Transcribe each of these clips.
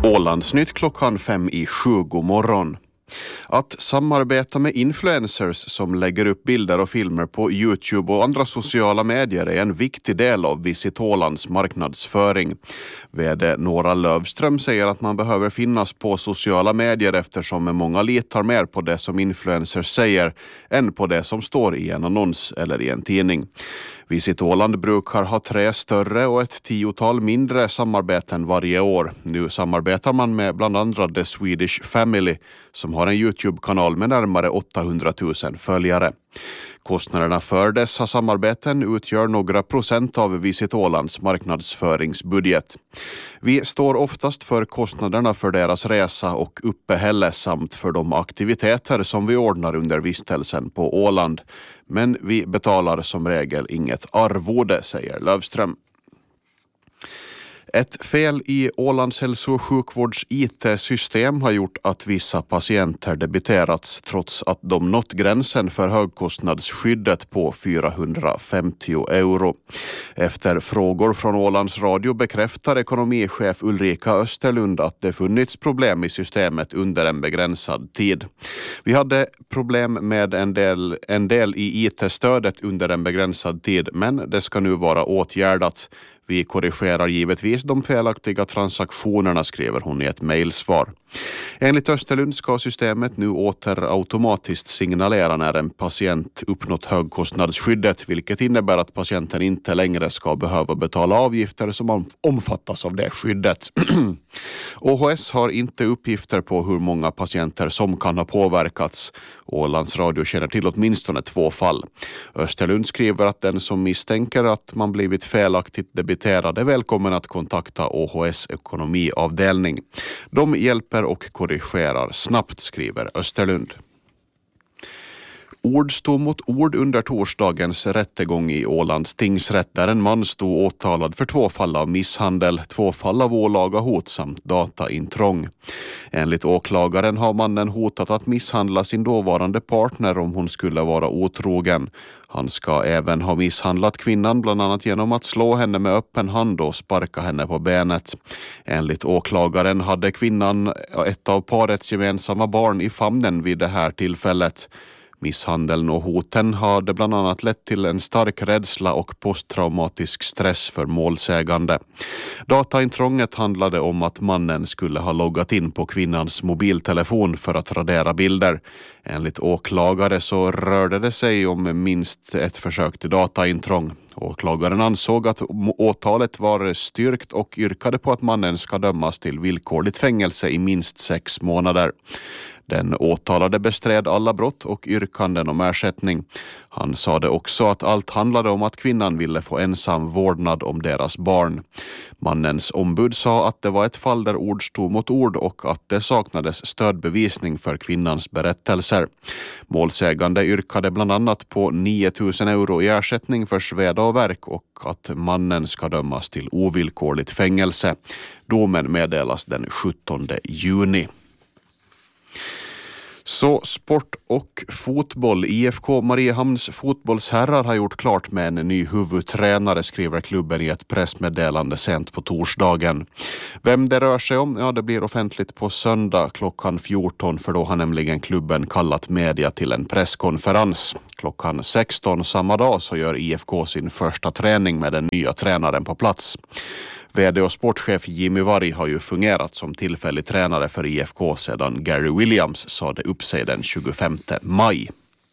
Ålandsnytt 5:07. God morgon. Att samarbeta med influencers som lägger upp bilder och filmer på YouTube och andra sociala medier är en viktig del av Visit Ålands marknadsföring. VD Nora Lövström säger att man behöver finnas på sociala medier eftersom många litar mer på det som influencers säger än på det som står i en annons eller i en tidning. Visit Åland brukar ha 3 större och ett 10-tal mindre samarbeten varje år. Nu samarbetar man med bland andra The Swedish Family som har en YouTube-kanal med närmare 800 000 följare. Kostnaderna för dessa samarbeten utgör några procent av Visit Ålands marknadsföringsbudget. Vi står oftast för kostnaderna för deras resa och uppehälle samt för de aktiviteter som vi ordnar under vistelsen på Åland. Men vi betalar som regel inget arvode, säger Lövström. Ett fel i Ålands hälso- och sjukvårds IT-system har gjort att vissa patienter debiterats trots att de nått gränsen för högkostnadsskyddet på 450 euro. Efter frågor från Ålands Radio bekräftar ekonomichef Ulrika Österlund att det funnits problem i systemet under en begränsad tid. Vi hade problem med en del i IT-stödet under en begränsad tid, men det ska nu vara åtgärdat. Vi korrigerar givetvis de felaktiga transaktionerna, skriver hon i ett mejlsvar. Enligt Österlund ska systemet nu åter automatiskt signalera när en patient uppnått högkostnadsskyddet, vilket innebär att patienten inte längre ska behöva betala avgifter som omfattas av det skyddet. ÅHS har inte uppgifter på hur många patienter som kan ha påverkats. Ålands Radio känner till åtminstone 2 fall. Österlund skriver att den som misstänker att man blivit felaktigt debiterad är välkommen att kontakta ÅHS ekonomiavdelning. De hjälper och korrigerar snabbt, skriver Österlund. Ord stod mot ord under torsdagens rättegång i Ålands tingsrätt där en man stod åtalad för 2 fall av misshandel, 2 fall av olaga hot samt dataintrång. Enligt åklagaren har mannen hotat att misshandla sin dåvarande partner om hon skulle vara otrogen. Han ska även ha misshandlat kvinnan bland annat genom att slå henne med öppen hand och sparka henne på benet. Enligt åklagaren hade kvinnan ett av parets gemensamma barn i famnen vid det här tillfället. Misshandeln och hoten hade bland annat lett till en stark rädsla och posttraumatisk stress för målsägande. Dataintrånget handlade om att mannen skulle ha loggat in på kvinnans mobiltelefon för att radera bilder. Enligt åklagare så rörde det sig om minst ett försök till dataintrång. Åklagaren ansåg att åtalet var styrkt och yrkade på att mannen ska dömas till villkorligt fängelse i minst 6 månader. Den åtalade bestred alla brott och yrkanden om ersättning. Han sade också att allt handlade om att kvinnan ville få ensam vårdnad om deras barn. Mannens ombud sa att det var ett fall där ord stod mot ord och att det saknades stödbevisning för kvinnans berättelser. Målsägande yrkade bland annat på 9 000 euro i ersättning för sveda och verk och att mannen ska dömas till ovillkorligt fängelse. Domen meddelas den 17 juni. Så sport och fotboll. IFK Mariehamns fotbollsherrar har gjort klart med en ny huvudtränare, skriver klubben i ett pressmeddelande sent på torsdagen. Vem det rör sig om, ja, det blir offentligt på söndag klockan 14, för då har nämligen klubben kallat media till en presskonferens. Klockan 16 samma dag så gör IFK sin första träning med den nya tränaren på plats. VD och sportchef Jimmy Varg har ju fungerat som tillfällig tränare för IFK sedan Gary Williams sade upp sig den 25 maj.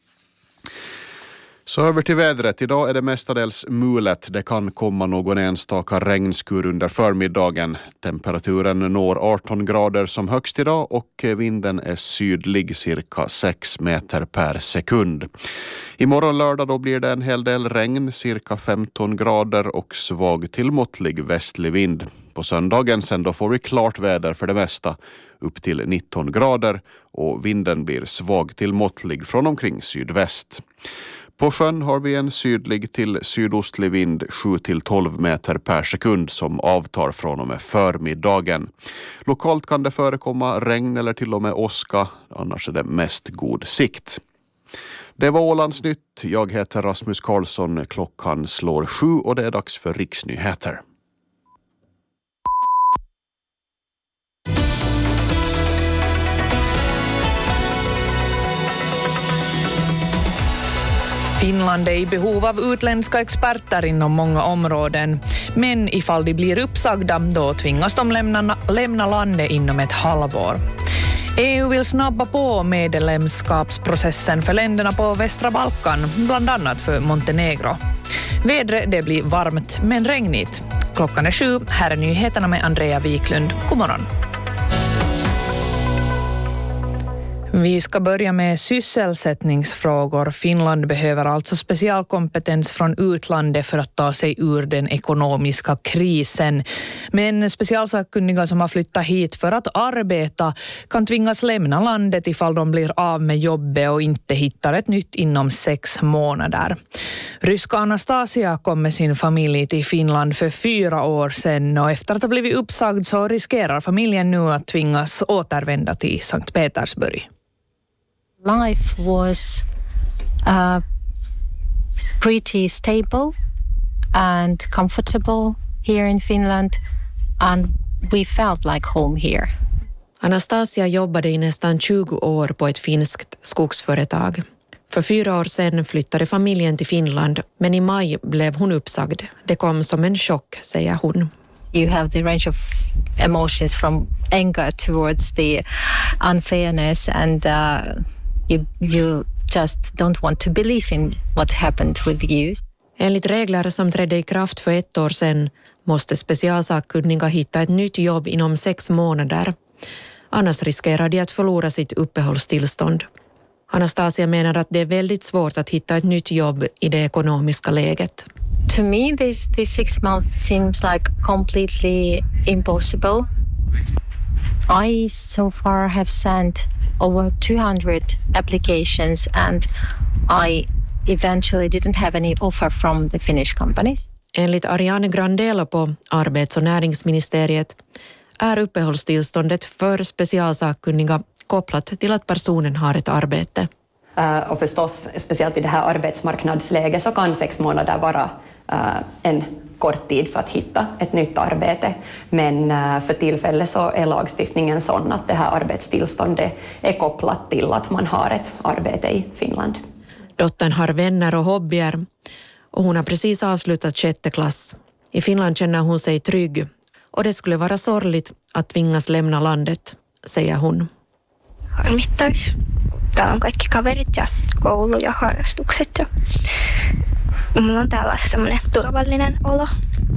Så över till vädret. Idag är det mestadels mulet. Det kan komma någon enstaka regnskur under förmiddagen. Temperaturen når 18 grader som högst idag och vinden är sydlig cirka 6 meter per sekund. Imorgon lördag då blir det en hel del regn, cirka 15 grader och svag till måttlig västlig vind. På söndagen sen då får vi klart väder för det mesta, upp till 19 grader och vinden blir svag till måttlig från omkring sydväst. På sjön har vi en sydlig till sydostlig vind 7-12 meter per sekund som avtar från och med förmiddagen. Lokalt kan det förekomma regn eller till och med åska, annars är det mest god sikt. Det var Ålandsnytt. Jag heter Rasmus Karlsson. Klockan slår 7 och det är dags för riksnyheter. Finland är i behov av utländska experter inom många områden. Men ifall de blir uppsagda, då tvingas de lämna landet inom ett halvår. EU vill snabba på medlemskapsprocessen för länderna på västra Balkan, bland annat för Montenegro. Vädret det blir varmt men regnigt. Klockan är 7, här är nyheterna med Andrea Wiklund. God morgon. Vi ska börja med sysselsättningsfrågor. Finland behöver alltså specialkompetens från utlandet för att ta sig ur den ekonomiska krisen. Men specialsakkunniga som har flyttat hit för att arbeta kan tvingas lämna landet ifall de blir av med jobbet och inte hittar ett nytt inom 6 månader. Ryska Anastasia kom med sin familj till Finland för 4 år sedan och efter att ha blivit uppsagd så riskerar familjen nu att tvingas återvända till Sankt Petersburg. Life was pretty stable and comfortable here in Finland, and we felt like home here. Anastasia jobbade i nästan 20 år på ett finskt skogsföretag. För 4 år sedan flyttade familjen till Finland, men i maj blev hon uppsagd. Det kom som en chock, säger hon. You have the range of emotions from anger towards the unfairness and you just don't want to believe in what happened with you. Enligt regler som trädde i kraft för 1 år sedan måste specialsakkunniga hitta ett nytt jobb inom 6 månader. Annars riskerar de att förlora sitt uppehållstillstånd. Anastasia menar att det är väldigt svårt att hitta ett nytt jobb i det ekonomiska läget. To me, this 6 months seems like completely impossible. I so far have sent over 200 applications and I eventually didn't have any offer from the Finnish companies. Enligt Ariane Grandela på Arbets- och näringsministeriet är uppehållstillståndet för specialsakkunniga kopplat till att personen har ett arbete. Och förstås, speciellt i det här arbetsmarknadsläget så kan 6 månader vara en kort tid för att hitta ett nytt arbete. Men för tillfället så är lagstiftningen sån att det här arbetstillståndet är kopplat till att man har ett arbete i Finland. Dottern har vänner och hobbyer och hon har precis avslutat 6:e klass. I Finland känner hon sig trygg och det skulle vara sorgligt att tvingas lämna landet, säger hon. Harmittaisi. Täällä on kaikki kaverit ja koulu ja harrastukset ja mulla on täällä semmoinen turvallinen olo.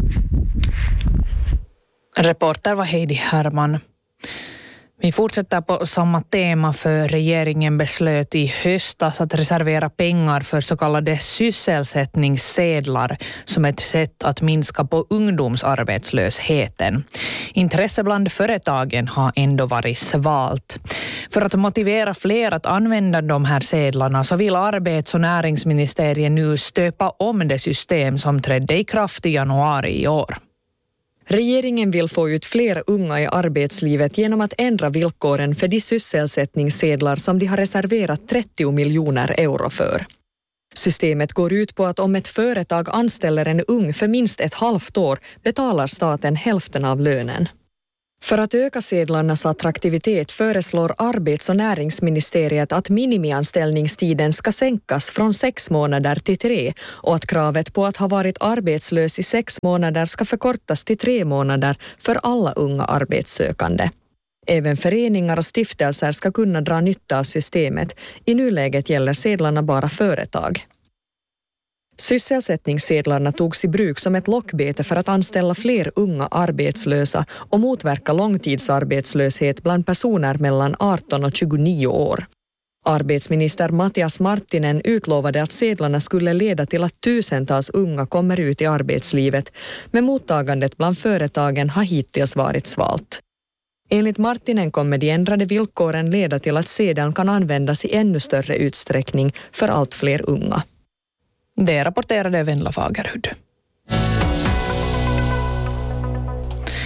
Reporter var Heidi Herman. Vi fortsätter på samma tema för regeringen beslöt i höstas att reservera pengar för så kallade sysselsättningssedlar som ett sätt att minska på ungdomsarbetslösheten. Intresse bland företagen har ändå varit svalt. För att motivera fler att använda de här sedlarna så vill arbets- och näringsministeriet nu stöpa om det system som trädde i kraft i januari i år. Regeringen vill få ut fler unga i arbetslivet genom att ändra villkoren för de sysselsättningssedlar som de har reserverat 30 miljoner euro för. Systemet går ut på att om ett företag anställer en ung för minst 1,5 år betalar staten hälften av lönen. För att öka sedlarnas attraktivitet föreslår arbets- och näringsministeriet att minimianställningstiden ska sänkas från 6 månader till 3 och att kravet på att ha varit arbetslös i 6 månader ska förkortas till 3 månader för alla unga arbetssökande. Även föreningar och stiftelser ska kunna dra nytta av systemet. I nuläget gäller sedlarna bara företag. Sysselsättningssedlarna togs i bruk som ett lockbete för att anställa fler unga arbetslösa och motverka långtidsarbetslöshet bland personer mellan 18 och 29 år. Arbetsminister Matias Marttinen utlovade att sedlarna skulle leda till att tusentals unga kommer ut i arbetslivet, men mottagandet bland företagen har hittills varit svalt. Enligt Marttinen kommer de ändrade villkoren leda till att sedeln kan användas i ännu större utsträckning för allt fler unga. Det rapporterade Venla Fagerhud.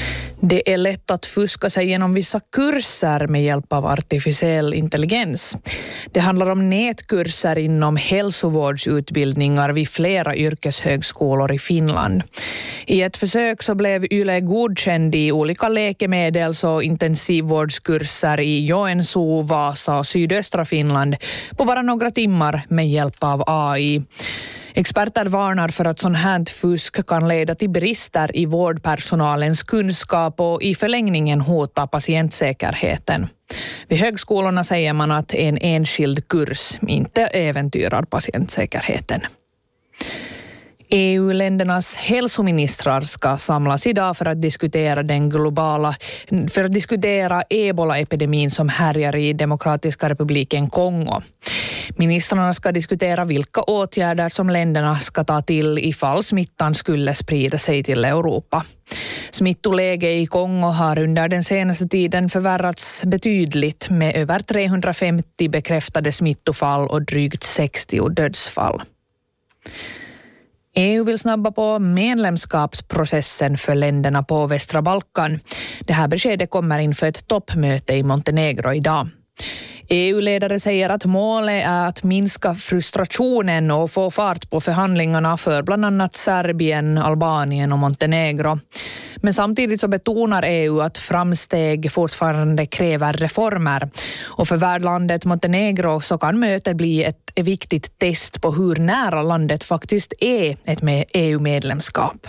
Det är lätt att fuska sig genom vissa kurser med hjälp av artificiell intelligens. Det handlar om nätkurser inom hälsovårdsutbildningar vid flera yrkeshögskolor i Finland. I ett försök så blev Yle godkänd i olika läkemedels- och intensivvårdskurser i Joensuu, Vasa och sydöstra Finland på bara några timmar med hjälp av AI. Experter varnar för att sån här fusk kan leda till brister i vårdpersonalens kunskap och i förlängningen hota patientsäkerheten. Vid högskolorna säger man att en enskild kurs inte äventyrar patientsäkerheten. EU-ländernas hälsoministrar ska samlas idag för att diskutera ebola-epidemin som härjar i Demokratiska republiken Kongo. Ministrarna ska diskutera vilka åtgärder som länderna ska ta till ifall smittan skulle sprida sig till Europa. Smittoläge i Kongo har under den senaste tiden förvärrats betydligt med över 350 bekräftade smittofall och drygt 60 dödsfall. EU vill snabba på medlemskapsprocessen för länderna på västra Balkan. Det här beskedet kommer inför ett toppmöte i Montenegro idag. EU-ledare säger att målet är att minska frustrationen och få fart på förhandlingarna för bland annat Serbien, Albanien och Montenegro. Men samtidigt så betonar EU att framsteg fortfarande kräver reformer. Och för värdlandet Montenegro så kan mötet bli ett viktigt test på hur nära landet faktiskt är ett EU-medlemskap.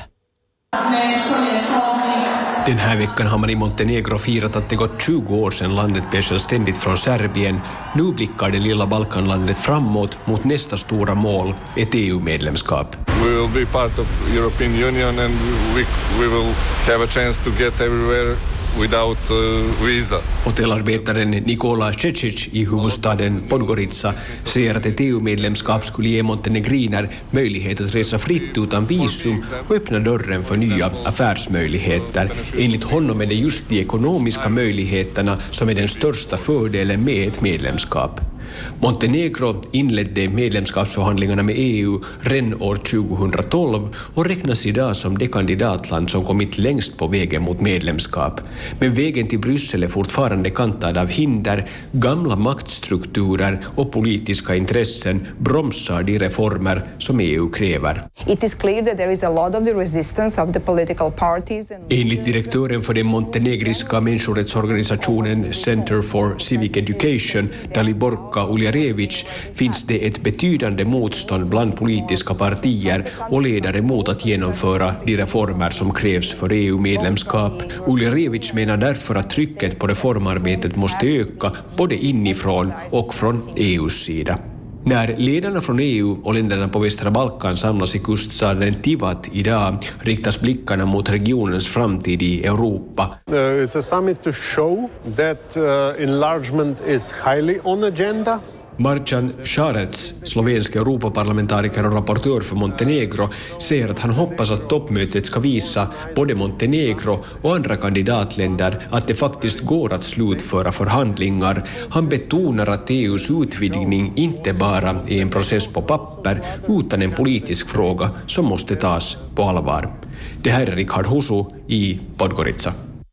Den här veckan har man i Montenegro firat att det gått 20 år sedan landet blev självständigt från Serbien. Nu blickar det lilla Balkanlandet framåt mot nästa stora mål, ett EU-medlemskap. We will be part of European Union and we will have a chance to get everywhere without visa. Hotellarbetaren Nikola Cecic i huvudstaden Podgorica säger att ett EU-medlemskap skulle ge montenegriner möjlighet att resa fritt utan visum och öppna dörren för nya affärsmöjligheter. Enligt honom är det just de ekonomiska möjligheterna som är den största fördelen med ett medlemskap. Montenegro inledde medlemskapsförhandlingarna med EU redan år 2012 och räknas idag som det kandidatland som kommit längst på vägen mot medlemskap. Men vägen till Bryssel är fortfarande kantad av hinder, gamla maktstrukturer och politiska intressen bromsar de reformer som EU kräver. It is clear that there is a lot of the resistance of the political parties. Enligt direktören för den montenegriska människorättsorganisationen Center for Civic Education, Dalibor Uljarevic, finns det ett betydande motstånd bland politiska partier och ledare mot att genomföra de reformer som krävs för EU-medlemskap. Uljarevic menar därför att trycket på reformarbetet måste öka både inifrån och från EUs sida. När ledarna från EU och länderna på västra Balkan samlas i kuststaden Tivat idag riktas blickarna mot regionens framtid i Europa. It's a summit to show that enlargement is highly on agenda. Marjan Šarec, slovensk Europaparlamentariker och rapportör för Montenegro, säger att han hoppas att toppmötet ska visa både Montenegro och andra kandidatländer att det faktiskt går att slutföra förhandlingar. Han betonar att EUs utvidgning inte bara är en process på papper utan en politisk fråga som måste tas på allvar. Det här är Richard Husu i Podgorica.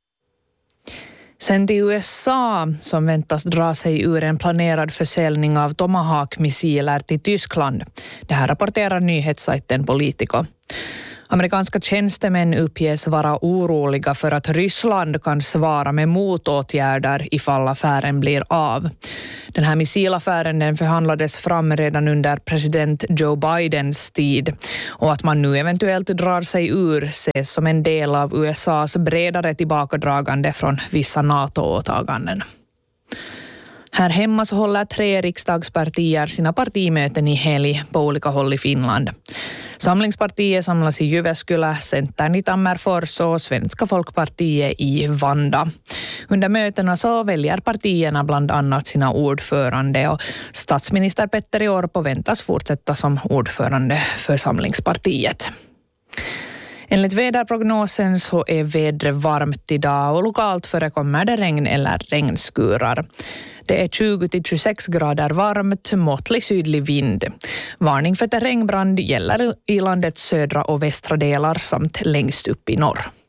Sen till USA som väntas dra sig ur en planerad försäljning av Tomahawk-missiler till Tyskland. Det här rapporterar nyhetssajten Politico. Amerikanska tjänstemän uppges vara oroliga för att Ryssland kan svara med motåtgärder ifall affären blir av. Den här missilaffären den förhandlades fram redan under president Joe Bidens tid och att man nu eventuellt drar sig ur ses som en del av USAs bredare tillbakadragande från vissa NATO-åtaganden. Här hemma så håller 3 riksdagspartier sina partimöten i helg på olika håll i Finland. Samlingspartiet samlas i Jyväskylä, Centern i Tammerfors och Svenska folkpartiet i Vanda. Under mötena så väljer partierna bland annat sina ordförande och statsminister Petteri Orpo väntas fortsätta som ordförande för Samlingspartiet. Enligt väderprognosen så är vädret varmt idag och lokalt förekommer det regn eller regnskurar. Det är 20-26 grader varmt, måttlig sydlig vind. Varning för terrängbrand gäller i landets södra och västra delar samt längst upp i norr.